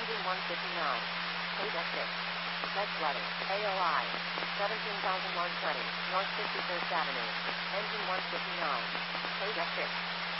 Engine 159. Page F6. Bed flooding. AOI. 17,120. North 51st Avenue. Engine 159. Page F6.